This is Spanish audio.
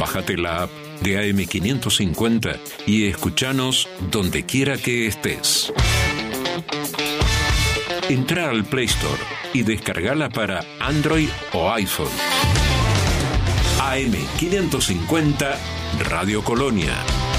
Bájate la app de AM550 y escuchanos donde quiera que estés. Entra al Play Store y descargala para Android o iPhone. AM550 Radio Colonia.